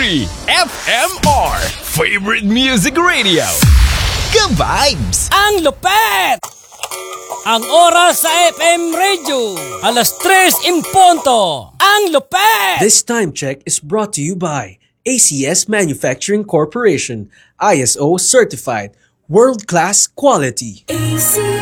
FMR Favorite Music Radio. Ka-vibes! Ang lupet! Ang oras sa FM Radio, 3:00 Ang lupet! This time check is brought to you by ACS Manufacturing Corporation, ISO certified, world-class quality.